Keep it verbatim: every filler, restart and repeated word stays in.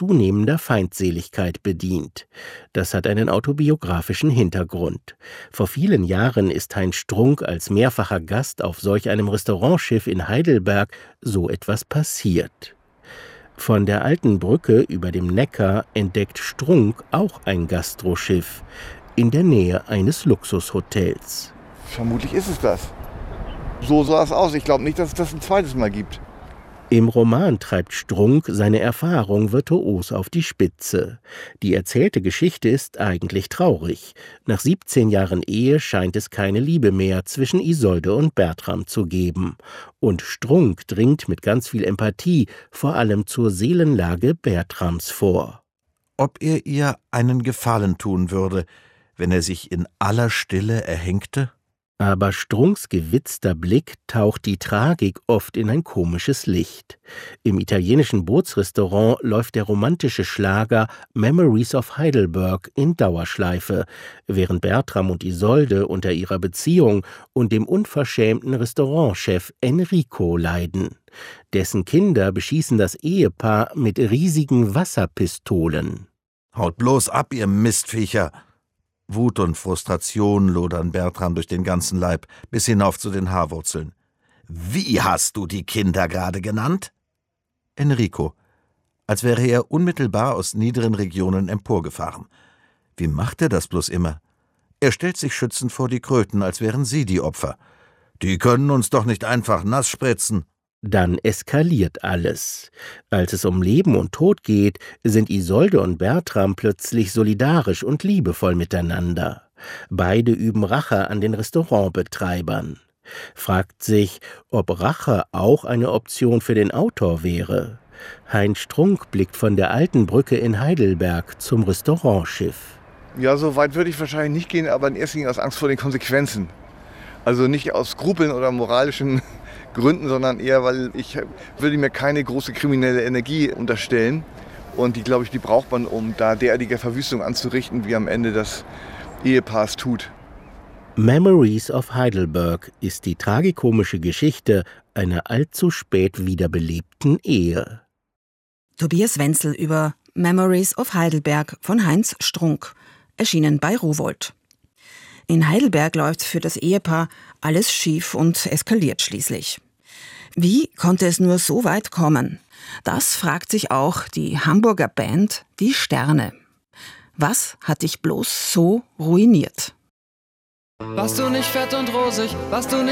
zunehmender Feindseligkeit bedient. Das hat einen autobiografischen Hintergrund. Vor vielen Jahren ist Heinz Strunk als mehrfacher Gast auf solch einem Restaurantschiff in Heidelberg so etwas passiert. Von der alten Brücke über dem Neckar entdeckt Strunk auch ein Gastroschiff in der Nähe eines Luxushotels. Vermutlich ist es das. So sah es aus. Ich glaube nicht, dass es das ein zweites Mal gibt. Im Roman treibt Strunk seine Erfahrung virtuos auf die Spitze. Die erzählte Geschichte ist eigentlich traurig. Nach siebzehn Jahren Ehe scheint es keine Liebe mehr zwischen Isolde und Bertram zu geben. Und Strunk dringt mit ganz viel Empathie vor allem zur Seelenlage Bertrams vor. Ob er ihr einen Gefallen tun würde, wenn er sich in aller Stille erhängte? Aber Strunks gewitzter Blick taucht die Tragik oft in ein komisches Licht. Im italienischen Bootsrestaurant läuft der romantische Schlager Memories of Heidelberg in Dauerschleife, während Bertram und Isolde unter ihrer Beziehung und dem unverschämten Restaurantchef Enrico leiden. Dessen Kinder beschießen das Ehepaar mit riesigen Wasserpistolen. »Haut bloß ab, ihr Mistviecher!« Wut und Frustration lodern Bertram durch den ganzen Leib, bis hinauf zu den Haarwurzeln. »Wie hast du die Kinder gerade genannt?« Enrico, als wäre er unmittelbar aus niederen Regionen emporgefahren. Wie macht er das bloß immer? Er stellt sich schützend vor die Kröten, als wären sie die Opfer. »Die können uns doch nicht einfach nass spritzen!« Dann eskaliert alles. Als es um Leben und Tod geht, sind Isolde und Bertram plötzlich solidarisch und liebevoll miteinander. Beide üben Rache an den Restaurantbetreibern. Fragt sich, ob Rache auch eine Option für den Autor wäre. Heinz Strunk blickt von der alten Brücke in Heidelberg zum Restaurantschiff. Ja, so weit würde ich wahrscheinlich nicht gehen, aber in erster Linie aus Angst vor den Konsequenzen. Also nicht aus Skrupeln oder moralischen Gründen, sondern eher, weil ich würde mir keine große kriminelle Energie unterstellen. Und die, glaube ich, die braucht man, um da derartige Verwüstung anzurichten, wie am Ende das Ehepaar es tut. Memories of Heidelberg ist die tragikomische Geschichte einer allzu spät wiederbelebten Ehe. Tobias Wenzel über Memories of Heidelberg von Heinz Strunk, erschienen bei Rowohlt. In Heidelberg läuft für das Ehepaar alles schief und eskaliert schließlich. Wie konnte es nur so weit kommen? Das fragt sich auch die Hamburger Band Die Sterne. Was hat dich bloß so ruiniert? Warst du nicht fett und rosig, warst du nicht